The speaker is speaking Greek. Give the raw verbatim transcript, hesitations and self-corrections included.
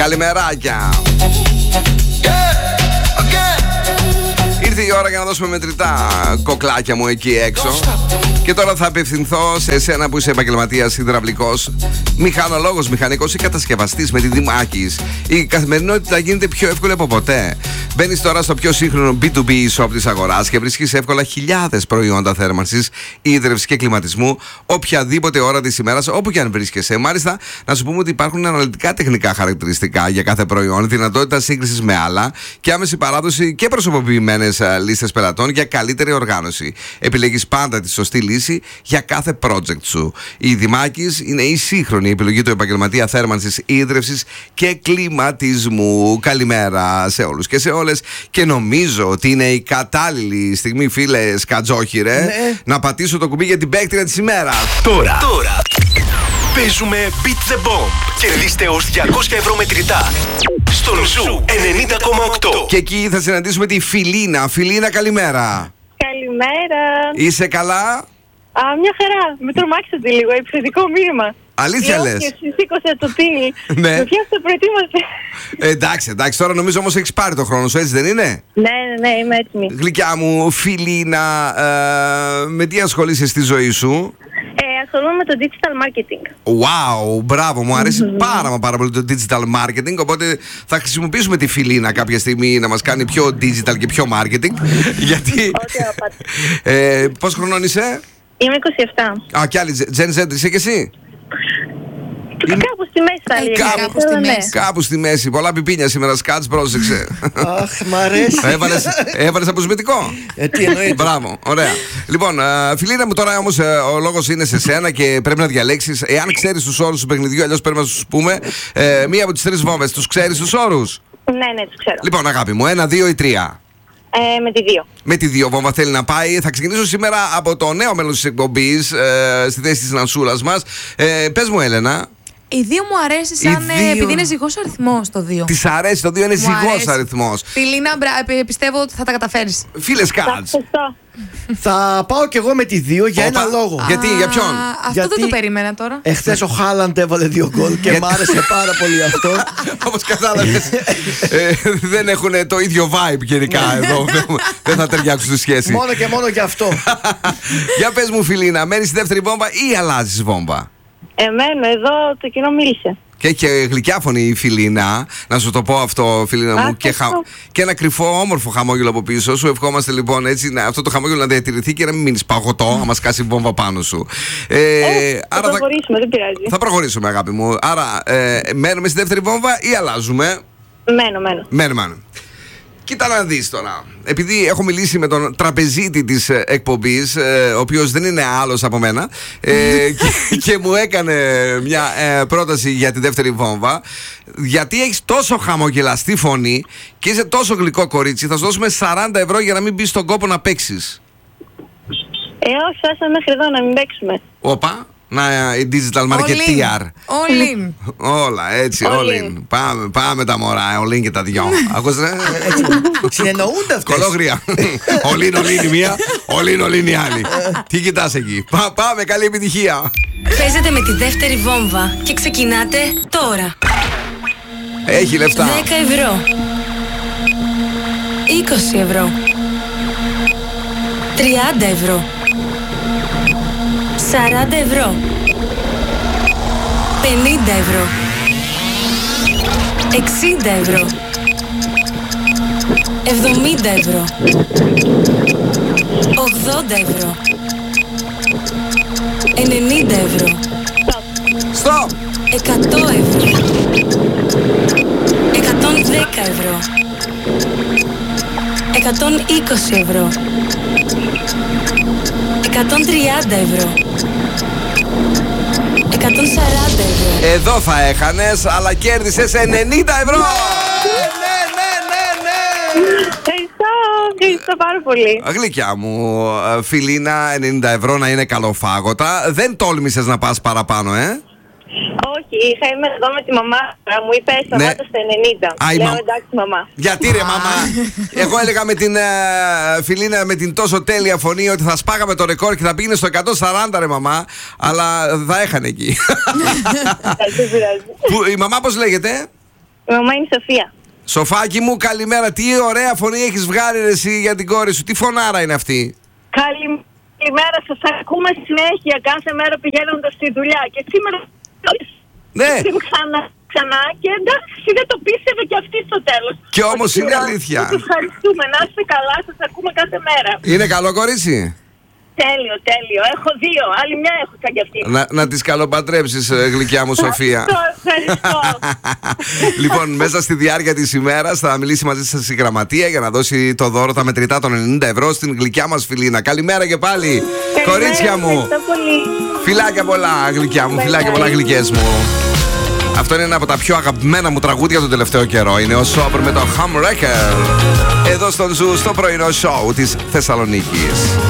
Καλημεράκια. Ήρθε η ώρα για να δώσουμε μετρητά, κοκλάκια μου εκεί έξω. Και τώρα θα απευθυνθώ σε εσένα που είσαι επαγγελματίας υδραυλικός, μηχανολόγος, μηχανικός ή κατασκευαστής με τη Δημάκης. Η καθημερινότητα γίνεται πιο εύκολη από ποτέ. Μπαίνεις τώρα στο πιο σύγχρονο μπι τού μπι shop της αγοράς και βρίσκεις εύκολα χιλιάδες προϊόντα θέρμανσης, ίδρυυσης και κλιματισμού, οποιαδήποτε ώρα της ημέρας, όπου και αν βρίσκεσαι. Μάλιστα, να σου πούμε ότι υπάρχουν αναλυτικά τεχνικά χαρακτηριστικά για κάθε προϊόν, δυνατότητα σύγκρισης με άλλα και άμεση παράδοση και προσωποποιημένες λίστες πελατών για καλύτερη οργάνωση. Επιλέγεις πάντα τη σωστή λύση για κάθε project σου. Η Δημάκης είναι η σύγχρονη επιλογή του επαγγελματία θέρμανσης, ίδρυυσης και κλιματισμού. Καλημέρα σε όλους και σε όλες. Και νομίζω ότι είναι η κατάλληλη στιγμή, φίλε Σκατζόχυρε, ναι, να πατήσω το κουμπί για την παίκτρια της ημέρας. Τώρα, τώρα παίζουμε Beat the Bomb. Κερδίστε ως διακόσια ευρώ μετρητά στον Ζου ενενήντα κόμμα οκτώ. Και εκεί θα συναντήσουμε τη Φιλίνα. Φιλίνα, καλημέρα. Καλημέρα. Είσαι καλά? Α, μια χαρά. Με τρομάξατε λίγο. Επιθετικό μήνυμα. Αλήθεια λες? Σήκωσα το τίλ. Ναι. Με πιάσετε, προετοίμαστε. Ε, εντάξει, εντάξει. Τώρα νομίζω όμως έχεις πάρει το χρόνο σου, έτσι δεν είναι? Ναι, ναι, ναι, είμαι έτοιμη. Γλυκιά μου, Φιλίνα, ε, με τι ασχολείσαι στη ζωή σου? Ε, ασχολούμαι με το digital marketing. Wow, μπράβο, μου αρέσει mm-hmm. πάρα μα πάρα πολύ το digital marketing. Οπότε θα χρησιμοποιήσουμε τη Φιλίνα κάποια στιγμή να μας κάνει πιο digital και πιο marketing. Γιατί. ε, Πώς χρονών είσαι? Είμαι είκοσι επτά. Α, κι άλλη Gen Z είσαι κι εσύ? Κάπου στη μέση θα έλεγα. Κάπου στη μέση. Κάπου στη μέση. Πολλά πιπίνια σήμερα, Σκάτς, πρόσεξε. Αχ, μ' αρέσει. Έβαλες αποσμητικό? Ε, τι εννοείται. Μπράβο, ωραία. Λοιπόν, Φιλίνα μου, τώρα όμως ο λόγος είναι σε σένα και πρέπει να διαλέξεις. Εάν ξέρεις τους όρους του παιχνιδιού, αλλιώς πρέπει να σου πούμε μία από τις τρεις βόμβες. Τους ξέρεις τους όρους? Ναι, ναι, τους ξέρω. Λοιπόν, αγάπη μου, ένα, δύο ή τρία? Ε, με τη δύο. Με τη δύο βόμβα θέλει να πάει. Θα ξεκινήσω σήμερα από το νέο μέλος της εκπομπής, ε, στη θέση της Νανσούλας μας. Ε, πες μου, Έλενα. Η δύο μου αρέσει σαν. δύο... επειδή είναι ζυγός αριθμός το δύο. Της αρέσει το δύο, είναι ζυγός αριθμός. Φιλίνα, μπρα... πιστεύω ότι θα τα καταφέρεις. Φίλε Σκάτς. Θα πάω κι εγώ με τη δύο για Οπα. ένα λόγο. Γιατί, για ποιον? Αυτό Γιατί δεν το περίμενα τώρα. Εχθές ο Χάλαντ έβαλε δύο γκολ και μ' άρεσε πάρα πολύ αυτό. Όπως κατάλαβες, ε, δεν έχουν το ίδιο vibe γενικά εδώ. Δεν θα ταιριάξουν στη σχέση. Μόνο και μόνο γι' αυτό. Για πες μου, Φιλίνα, μένεις στη δεύτερη βόμβα ή αλλάζεις βόμβα? Εμένω, εδώ το κοινό μίλησε. Και έχει γλυκιά φωνή η Φιλίνα, να σου το πω αυτό, Φιλίνα μου. Α, και, χα... και ένα κρυφό, όμορφο χαμόγελο από πίσω σου. Ευχόμαστε λοιπόν έτσι να... αυτό το χαμόγελο να διατηρηθεί και να μην μείνεις παγωτό, να μας κάσει βόμβα πάνω σου. Ε, ε, θα άρα προχωρήσουμε, θα... δεν πειράζει. Θα προχωρήσουμε, αγάπη μου. Άρα, ε, μένουμε στη δεύτερη βόμβα ή αλλάζουμε? Μένω, μένω. Μένουμε, μένουμε. Κοίτα να δεις τώρα. Επειδή έχω μιλήσει με τον τραπεζίτη της εκπομπής, ε, ο οποίος δεν είναι άλλος από μένα, ε, και, και μου έκανε μια ε, πρόταση για τη δεύτερη βόμβα. Γιατί έχεις τόσο χαμογελαστή φωνή και είσαι τόσο γλυκό κορίτσι, θα σου δώσουμε σαράντα ευρώ για να μην μπεις στον κόπο να παίξεις. Ε, όχι, φτάσαμε μέχρι εδώ να μην παίξουμε. Όπα. Να, η digital marketeer. All in. Όλα, έτσι, all in. Πάμε, πάμε τα μωρά, all in και τα δυο. Ακούσατε? Συνεννοούνται αυτές. Κολόγρια. All in, all in η μία, all in, all in η άλλη. Τι κοιτάς εκεί? Πάμε, καλή επιτυχία. Παίζετε με τη δεύτερη βόμβα και ξεκινάτε τώρα. Έχει λεφτά. δέκα ευρώ. είκοσι ευρώ. τριάντα ευρώ. σαράντα ευρώ. πενήντα ευρώ. εξήντα ευρώ. εβδομήντα ευρώ. ογδόντα ευρώ. ενενήντα ευρώ. Stop. εκατό ευρώ. εκατόν δέκα ευρώ. εκατόν είκοσι ευρώ. εκατόν τριάντα ευρώ. εκατόν σαράντα ευρώ. Εδώ θα έχανες, αλλά κέρδισες ενενήντα ευρώ. Ναι, ναι, ναι, ναι. Ευχαριστώ, ευχαριστώ πάρα πολύ. Γλυκιά μου, Φιλίνα, ενενήντα ευρώ να είναι καλοφάγωτα. Δεν τόλμησες να πας παραπάνω, ε? Όχι, είχα είμαι εδώ με τη μαμά μου, είπε σταμάτα Ναι. στα ενενήντα. Α, η Λέω μα- εντάξει μαμά. Γιατί ρε μαμά? Εγώ έλεγα με την ε, Φιλίνα με την τόσο τέλεια φωνή ότι θα σπάγαμε το ρεκόρ και θα πήγαινε στο εκατόν σαράντα ρε μαμά. Αλλά θα έχανε εκεί. Εντάξει, δεν πειράζει. Που, η μαμά πώς λέγεται? Η μαμά είναι η Σοφία. Σοφάκι μου, καλημέρα. Τι ωραία φωνή έχεις βγάλει ρε, εσύ για την κόρη σου. Τι φωνάρα είναι αυτή. Καλημέρα σας. Ακούμε συνέχεια κάθε μέρα πηγαίνοντας στη δουλειά. Και σήμερα Ναι. ξανά, ξανά και εντάξει δεν το πίστευε και αυτή στο τέλος. Και όμως Ότι, είναι α, αλήθεια. Σας ευχαριστούμε. Να είστε καλά. Σας ακούμε κάθε μέρα. Είναι καλό κορίτσι. Τέλειο, τέλειο. Έχω δύο. Άλλη μια έχω σαν κι αυτή. Να, να τις καλοπαντρέψεις, ε, γλυκιά μου Σοφία. Ευχαριστώ. Λοιπόν, μέσα στη διάρκεια της ημέρας θα μιλήσει μαζί σας η γραμματεία για να δώσει το δώρο τα μετρητά των ενενήντα ευρώ στην γλυκιά μας φιλίνα. Καλημέρα και πάλι, κορίτσια μου. Ευχαριστώ πολύ. Φιλάκια πολλά, γλυκιά μου, φιλάκια πολλά, γλυκές μου. Αυτό είναι ένα από τα πιο αγαπημένα μου τραγούδια τον τελευταίο καιρό. Είναι ο Σόμπρ με το Hum Wrecker. Εδώ στον Ζου, στο πρωινό σοου της Θεσσαλονίκης.